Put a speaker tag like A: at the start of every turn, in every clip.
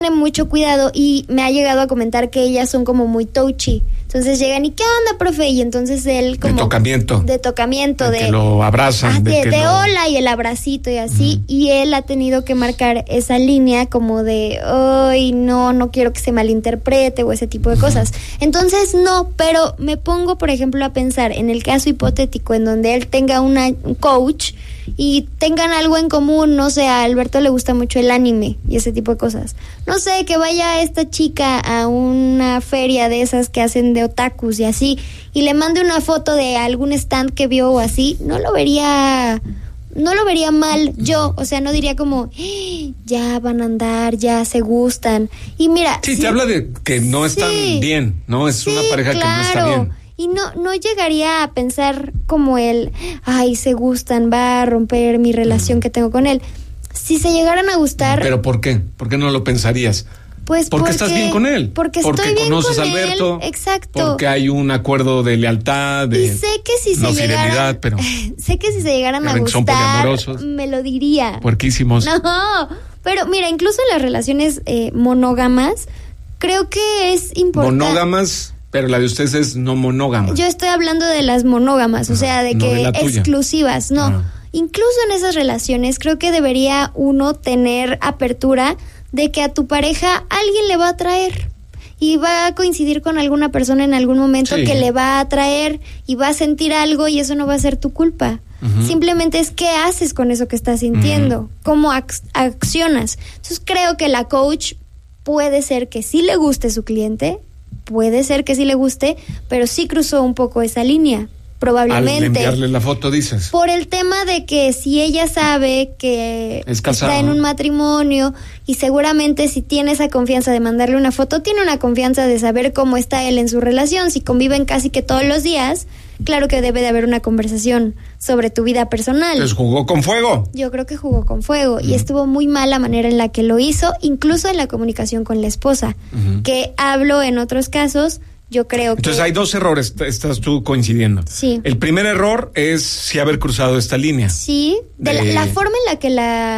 A: tiene mucho cuidado y me ha llegado a comentar que ellas son como muy touchy. Entonces llegan y ¿qué onda, profe? Y entonces él como... De tocamiento.
B: Que lo abrazan.
A: De hola y el abracito y así. Y él ha tenido que marcar esa línea como de, ay, no quiero que se malinterprete o ese tipo de cosas. Entonces no, pero me pongo, por ejemplo, a pensar en el caso hipotético en donde él tenga un coach y tengan algo en común, no sé, a Alberto le gusta mucho el anime y ese tipo de cosas. No sé, que vaya esta chica a una feria de esas que hacen de otakus y así, y le mande una foto de algún stand que vio o así, no lo vería mal yo, o sea, no diría como, ya van a andar, ya se gustan. Y mira...
B: Sí, te habla de que no están bien, ¿no? Es una pareja que no está bien.
A: Y no llegaría a pensar como él, ay, se gustan, va a romper mi relación que tengo con él. Si se llegaran a gustar...
B: ¿Pero por qué? ¿Por qué no lo pensarías?
A: Pues
B: porque estás bien con él.
A: Porque estoy bien
B: conoces
A: con
B: a Alberto.
A: Él, exacto.
B: Porque hay un acuerdo de lealtad, de
A: y sé que si se
B: fidelidad, pero...
A: Sé que si se llegaran a gustar, me lo diría.
B: Puerquísimos.
A: No, pero mira, incluso en las relaciones monógamas, creo que es importante...
B: Monógamas... Pero la de ustedes es no monógama.
A: Yo estoy hablando de las monógamas, o sea, de que exclusivas, no. Incluso en esas relaciones creo que debería uno tener apertura de que a tu pareja alguien le va a atraer y va a coincidir con alguna persona en algún momento que le va a atraer y va a sentir algo y eso no va a ser tu culpa. Simplemente es qué haces con eso que estás sintiendo, cómo accionas. Entonces creo que la coach puede ser que sí le guste su cliente, puede ser que sí le guste, pero sí cruzó un poco esa línea, probablemente.
B: Al enviarle la foto, dices.
A: Por el tema de que si ella sabe que está en un matrimonio y seguramente si tiene esa confianza de mandarle una foto, tiene una confianza de saber cómo está él en su relación, si conviven casi que todos los días, claro que debe de haber una conversación sobre tu vida personal.
B: ¿Pues jugó con fuego?
A: Yo creo que jugó con fuego y estuvo muy mal la manera en la que lo hizo, incluso en la comunicación con la esposa, que hablo en otros casos, yo creo que...
B: Entonces hay dos errores, estás tú coincidiendo.
A: Sí.
B: El primer error es sí haber cruzado esta línea.
A: Sí, la forma en la que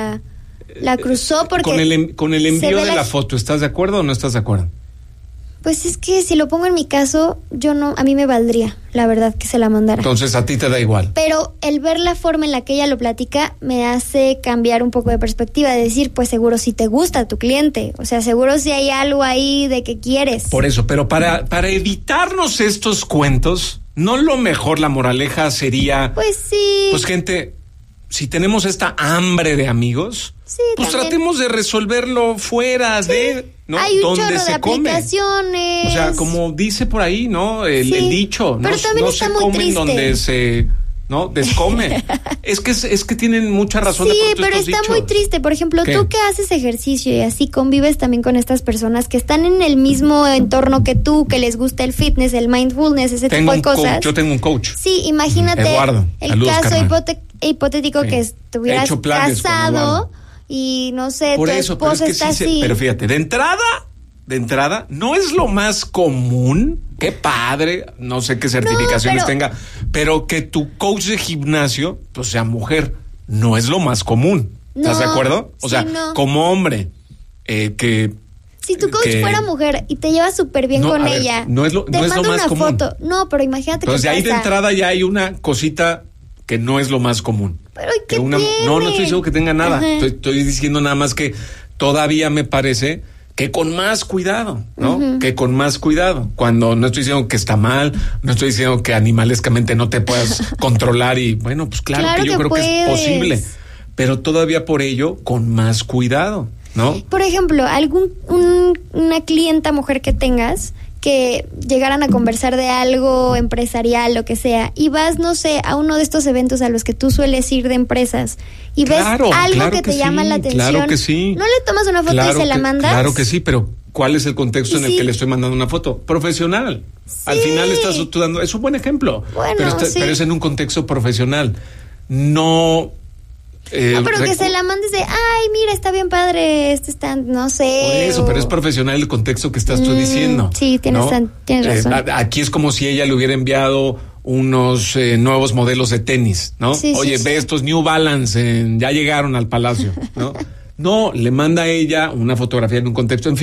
A: la cruzó, porque...
B: Con el envío de la foto, ¿estás de acuerdo o no estás de acuerdo?
A: Pues es que si lo pongo en mi caso, a mí me valdría, la verdad, que se la mandara.
B: Entonces a ti te da igual.
A: Pero el ver la forma en la que ella lo platica me hace cambiar un poco de perspectiva, de decir, pues seguro si te gusta tu cliente, o sea, seguro si hay algo ahí de que quieres.
B: Por eso, pero para evitarnos estos cuentos, ¿no lo mejor, la moraleja sería...
A: Pues sí.
B: Pues gente, si tenemos esta hambre de amigos, pues también tratemos de resolverlo fuera de... ¿no?
A: Hay un
B: donde
A: chorro
B: se
A: de aplicaciones.
B: O sea, como dice por ahí, ¿no? El dicho,
A: pero
B: no se come en donde se... ¿no? Descome. es que tienen mucha razón.
A: Sí, pero está dichos. Muy triste. Por ejemplo, tú que haces ejercicio y así convives también con estas personas que están en el mismo entorno que tú, que les gusta el fitness, el mindfulness, ese tipo de cosas.
B: Yo tengo un coach.
A: Sí, imagínate
B: Eduardo,
A: el caso hipotético que estuvieras casado y no sé,
B: por
A: tu
B: eso,
A: esposa está así.
B: Pero fíjate, de entrada, no es lo más común, qué padre, no sé qué certificaciones tenga, pero que tu coach de gimnasio, pues sea mujer, no es lo más común. ¿Estás de acuerdo? O sea, como hombre, que...
A: Si tu coach fuera mujer y te llevas súper bien con ella,
B: no es lo más común.
A: Foto. No, pero imagínate
B: entonces,
A: que
B: ahí de entrada ya hay una cosita que no es lo más común.
A: Pero ¿qué tiene?
B: No estoy diciendo que tenga nada. Estoy diciendo nada más que todavía me parece que con más cuidado, ¿no? Que con más cuidado. Cuando no estoy diciendo que está mal, no estoy diciendo que animalescamente no te puedas controlar y bueno, pues claro que yo creo que es posible. Pero todavía por ello, con más cuidado, ¿no?
A: Por ejemplo, una clienta mujer que tengas que llegaran a conversar de algo empresarial, lo que sea, y vas, no sé, a uno de estos eventos a los que tú sueles ir de empresas y ves algo que te llama la atención,
B: claro que sí.
A: ¿No le tomas una foto y se la mandas?
B: Claro que sí, pero ¿cuál es el contexto en el que le estoy mandando una foto? Profesional. Sí. Al final estás tú dando, es un buen ejemplo, pero es en un contexto profesional. No,
A: pero que se la mandes de, ay, mira, está bien padre este stand, no sé.
B: Por eso, pero es profesional el contexto que estás tú diciendo.
A: Sí, tienes razón.
B: Aquí es como si ella le hubiera enviado unos nuevos modelos de tenis, ¿no?
A: Sí,
B: Oye, ve estos New Balance, ya llegaron al Palacio, ¿no? No, le manda a ella una fotografía en un contexto, en fin.